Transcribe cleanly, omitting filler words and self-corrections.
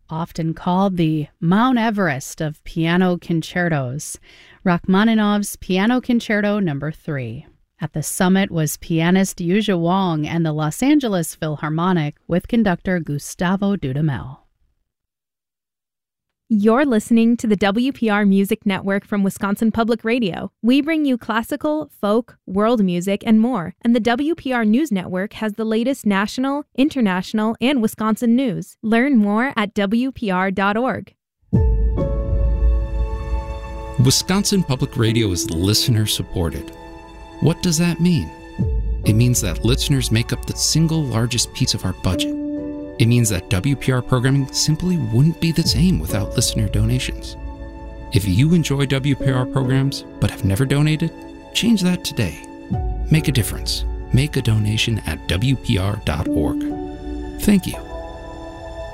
often called the Mount Everest of piano concertos, Rachmaninoff's Piano Concerto No. 3. At the summit was pianist Yuzha Wang and the Los Angeles Philharmonic with conductor Gustavo Dudamel. You're listening to the WPR Music Network from Wisconsin Public Radio. We bring you classical, folk, world music, and more. And the WPR News Network has the latest national, international, and Wisconsin news. Learn more at WPR.org. Wisconsin Public Radio is listener-supported. What does that mean? It means that listeners make up the single largest piece of our budget. It means that WPR programming simply wouldn't be the same without listener donations. If you enjoy WPR programs but have never donated, change that today. Make a difference. Make a donation at WPR.org. Thank you.